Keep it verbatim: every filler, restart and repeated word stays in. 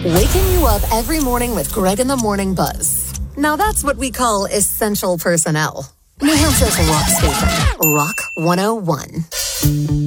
Waking you up every morning with Greg in the Morning Buzz. Now that's what we call essential personnel. New Hampshire's rock station, Rock one oh one.